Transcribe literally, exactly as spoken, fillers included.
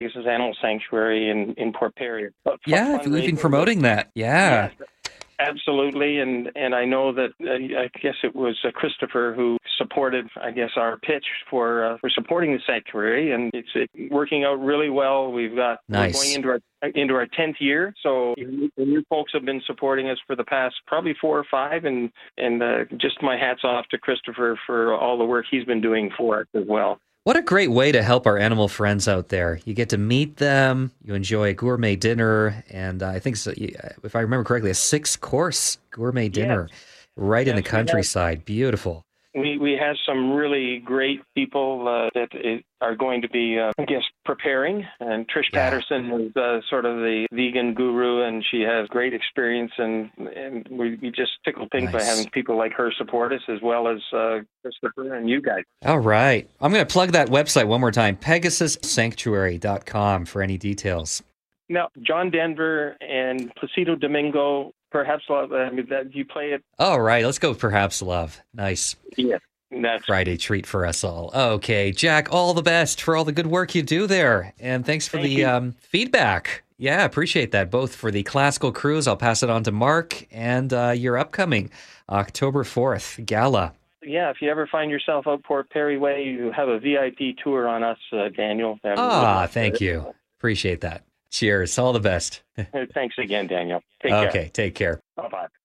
Pegasus Animal Sanctuary in, in Port Perry. F- Yeah, if you've been promoting that. Yeah. Yes, absolutely. And, and I know that, uh, I guess it was uh, Christopher who supported, I guess, our pitch for uh, for supporting the sanctuary. And it's it, working out really well. We've got, Nice. we're going into our into our tenth year. So you, you folks have been supporting us for the past probably four or five. And, and uh, just my hat's off to Christopher for all the work he's been doing for us as well. What a great way to help our animal friends out there. You get to meet them, you enjoy a gourmet dinner, and uh, I think, so, if I remember correctly, a six-course gourmet dinner Yes. right Yes, in the we have- countryside. Beautiful. We we have some really great people uh, that i- are going to be, uh, I guess, preparing. And Trish Yeah. Patterson is uh, sort of the vegan guru, and she has great experience. And, and we, we just tickle pink by Nice. having people like her support us, as well as uh, Christopher and you guys. All right. I'm going to plug that website one more time, pegasus sanctuary dot com for any details. Now, John Denver and Placido Domingo, perhaps uh, I mean, that you play it. All right. Let's go Perhaps Love. Nice. Yeah, that's Friday treat for us all. Okay, Jack, all the best for all the good work you do there. And thanks for Thank the you. um, feedback. Yeah, appreciate that, both for the classical cruise. I'll pass it on to Mark, and uh, your upcoming October fourth gala. Yeah, if you ever find yourself out Port Perry Way, you have a V I P tour on us, uh, Daniel. That would- Ah, thank you. Appreciate that. Cheers. All the best. Thanks again, Daniel. Take care. Okay, take care. Bye-bye.